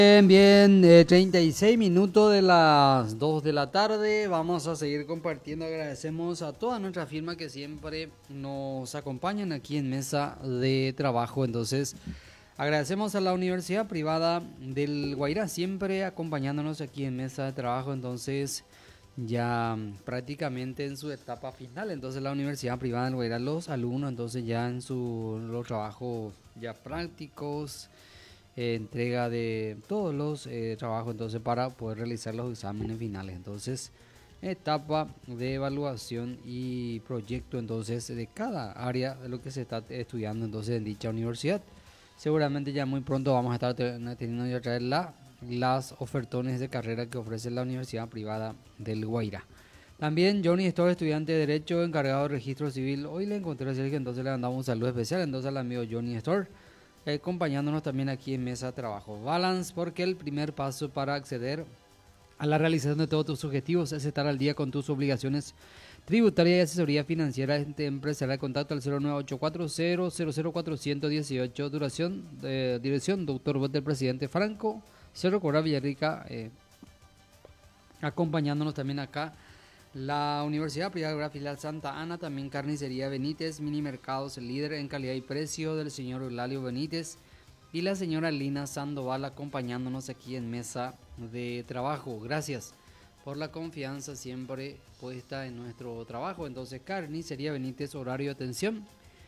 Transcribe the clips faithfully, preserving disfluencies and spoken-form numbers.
Bien, bien, eh, treinta y seis minutos de las dos de la tarde. Vamos a seguir compartiendo. Agradecemos a toda nuestra firma que siempre nos acompañan aquí en Mesa de Trabajo. Entonces, agradecemos a la Universidad Privada del Guairá, siempre acompañándonos aquí en Mesa de Trabajo. Entonces, ya prácticamente en su etapa final. Entonces, la Universidad Privada del Guairá, los alumnos, entonces ya en su, los trabajos ya prácticos. Eh, entrega de todos los eh, trabajos entonces para poder realizar los exámenes finales. Entonces, etapa de evaluación y proyecto entonces de cada área de lo que se está estudiando entonces en dicha universidad. Seguramente ya muy pronto vamos a estar teniendo ya traer la, las ofertones de carrera que ofrece la Universidad Privada del Guairá. También Johnny Store, estudiante de Derecho, encargado de Registro Civil. Hoy le encontré a Sergio, entonces le mandamos un saludo especial entonces al amigo Johnny Store, eh, acompañándonos también aquí en Mesa de Trabajo. Balance, porque el primer paso para acceder a la realización de todos tus objetivos es estar al día con tus obligaciones tributarias y asesoría financiera empresarial. Contacto al cero nueve ocho cuatro cero cero cero cuatro uno ocho. Duración, eh, dirección, doctor Walter Presidente Franco, Cerro Cora Villarrica, eh, acompañándonos también acá la Universidad Privada Filial Santa Ana, también Carnicería Benítez, Mini Mercados, el líder en calidad y precio del señor Eulalio Benítez y la señora Lina Sandoval acompañándonos aquí en Mesa de Trabajo. Gracias por la confianza siempre puesta en nuestro trabajo. Entonces, Carnicería Benítez, horario de atención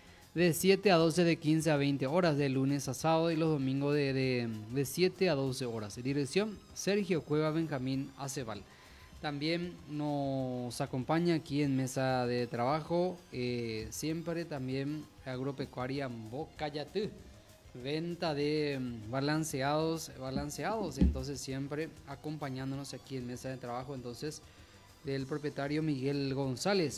de siete a doce, de quince a veinte horas, de lunes a sábado, y los domingos de, de, de siete a doce horas. Dirección, Sergio Cueva Benjamín Acebal. También nos acompaña aquí en Mesa de Trabajo, eh, siempre también Agropecuaria Bocayatú, venta de balanceados, balanceados, entonces siempre acompañándonos aquí en Mesa de Trabajo, entonces del propietario Miguel González.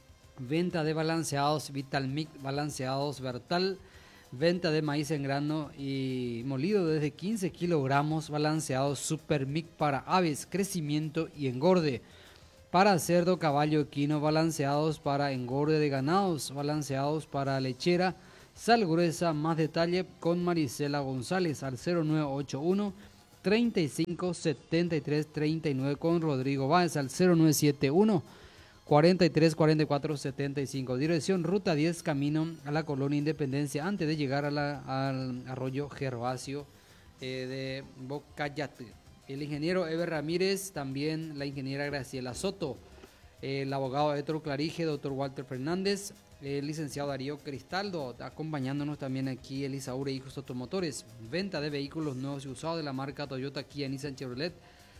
Venta de balanceados Vitalmic, balanceados Bertal, venta de maíz en grano y molido desde quince kilogramos, balanceados Supermic para aves, crecimiento y engorde. Para cerdo, caballo, equino, balanceados para engorde de ganados, balanceados para lechera, sal gruesa. Más detalle con Marisela González al cero nueve ocho uno, treinta y cinco, setenta y tres, treinta y nueve, con Rodrigo Báez al cero nueve siete uno, cuarenta y tres, cuarenta y cuatro, setenta y cinco. Dirección, Ruta diez, camino a la Colonia Independencia, antes de llegar a la, al arroyo Gervasio eh, de Bocayate. El ingeniero Eber Ramírez, también la ingeniera Graciela Soto, eh, el abogado Héctor Clarige, doctor Walter Fernández, el licenciado Darío Cristaldo, acompañándonos también aquí el Isaure Hijos Automotores. Venta de vehículos nuevos y usados de la marca Toyota, Kia, Nissan, Chevrolet.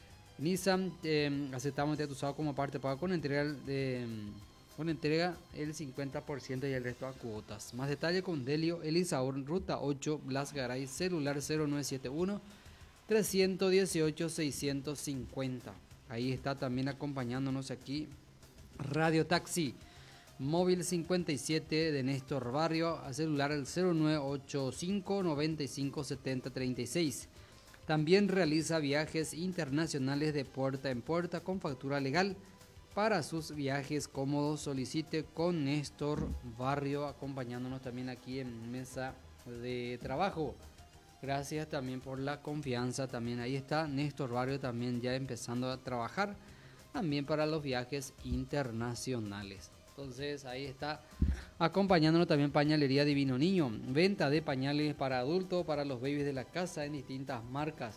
Nissan, eh, aceptamos este usado como parte paga con entrega, de, con entrega el cincuenta por ciento y el resto a cuotas. Más detalle con Delio Elisaur, Ruta ocho, Blas Garay, celular cero nueve siete uno, tres uno ocho, seis cinco cero. Ahí está también acompañándonos aquí Radio Taxi, móvil cincuenta y siete de Néstor Barrio, a celular el cero nueve ocho cinco, noventa y cinco, setenta, treinta y seis. También realiza viajes internacionales de puerta en puerta con factura legal. Para sus viajes cómodos, solicite con Néstor Barrio, acompañándonos también aquí en Mesa de Trabajo. Gracias también por la confianza. También ahí está Néstor Barrio también ya empezando a trabajar también para los viajes internacionales. Entonces ahí está acompañándonos también Pañalería Divino Niño, venta de pañales para adultos, para los babies de la casa en distintas marcas.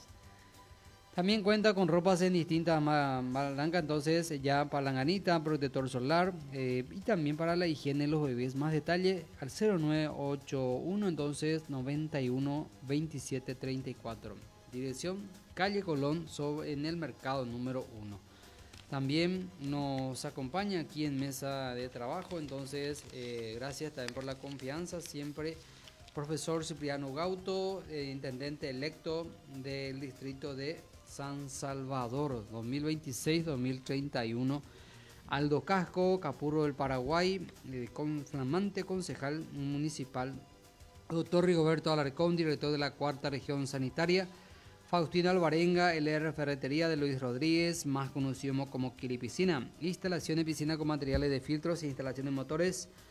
También cuenta con ropas en distintas marcas, entonces ya palanganita, protector solar, eh, y también para la higiene de los bebés. Más detalle al cero nueve ocho uno, entonces noventa y uno, veintisiete, treinta y cuatro. Dirección, calle Colón, sobre, en el mercado número uno. También nos acompaña aquí en Mesa de Trabajo, entonces eh, gracias también por la confianza siempre. Profesor Cipriano Gauto, eh, intendente electo del distrito de San Salvador, dos mil veintiséis a dos mil treinta y uno. Aldo Casco, Capurro del Paraguay, eh, con flamante concejal municipal. Doctor Rigoberto Alarcón, director de la cuarta región sanitaria. Faustino Alvarenga, L R Ferretería de Luis Rodríguez, más conocido como Quiripiscina. Instalación de piscina con materiales de filtros e instalación de motores.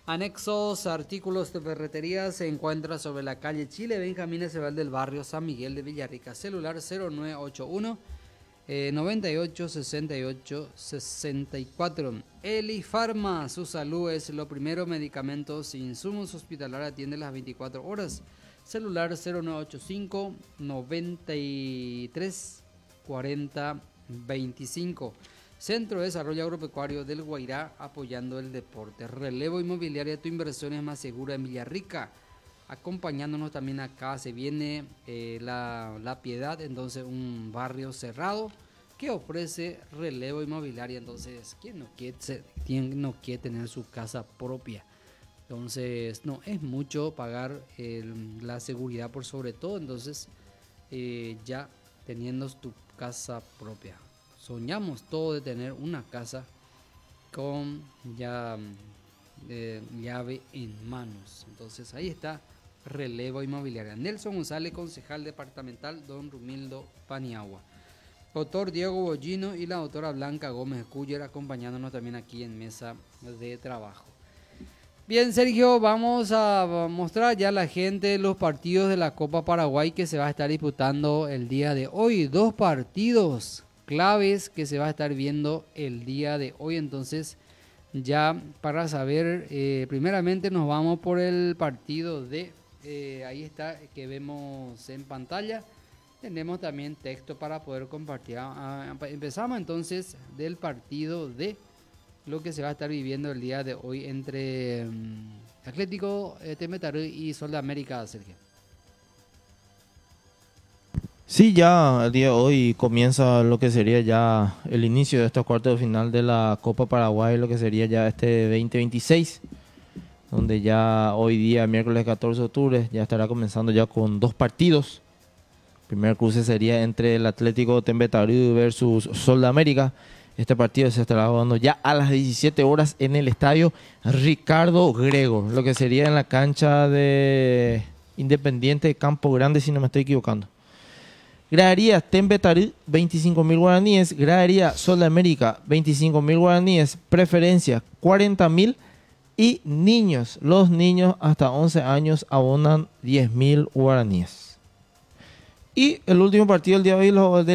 Anexos, artículos de ferretería se encuentra sobre la calle Chile, Benjamín Aceval del barrio San Miguel de Villarrica. Celular cero nueve ocho uno eh, noventa y ocho sesenta y ocho sesenta y cuatro. Elifarma, su salud es lo primero. Medicamentos e insumos hospitalarios, atiende las veinticuatro horas. Celular cero nueve ocho cinco noventa y tres cuarenta veinticinco. Centro de Desarrollo Agropecuario del Guairá, apoyando el deporte. Relevo Inmobiliaria, tu inversión es más segura en Villarrica. Acompañándonos también acá se viene eh, la, la Piedad, entonces un barrio cerrado que ofrece relevo inmobiliario. Entonces, ¿quién no quiere, quién no quiere tener su casa propia? Entonces, no es mucho pagar el, la seguridad por sobre todo, entonces eh, ya teniendo tu casa propia. Soñamos todo de tener una casa con ya eh, llave en manos. Entonces ahí está Relevo Inmobiliaria. Nelson González, concejal departamental, don Rumildo Paniagua. Doctor Diego Bollino y la doctora Blanca Gómez Culler acompañándonos también aquí en mesa de trabajo. Bien, Sergio, vamos a mostrar ya a la gente los partidos de la Copa Paraguay que se va a estar disputando el día de hoy. Dos partidos claves que se va a estar viendo el día de hoy. Entonces, ya para saber, eh, primeramente nos vamos por el partido de, eh, ahí está, que vemos en pantalla. Tenemos también texto para poder compartir. Ah, empezamos entonces del partido de lo que se va a estar viviendo el día de hoy entre um, Atlético eh, Temetarú y Sol de América, Sergio. Sí, ya el día de hoy comienza lo que sería ya el inicio de estos cuartos de final de la Copa Paraguay, lo que sería ya este veinte veintiséis, donde ya hoy día, miércoles catorce de octubre, ya estará comenzando ya con dos partidos. El primer cruce sería entre el Atlético Temetarú versus Sol de América. Este partido se estará jugando ya a las diecisiete horas en el estadio Ricardo Grego, lo que sería en la cancha de Independiente Campo Grande, si no me estoy equivocando. Gradería Temetarú, veinticinco mil guaraníes. Gradería Sol de América, veinticinco mil guaraníes. Preferencia, cuarenta mil. Y niños, los niños hasta once años abonan diez mil guaraníes. Y el último partido del día de hoy, los del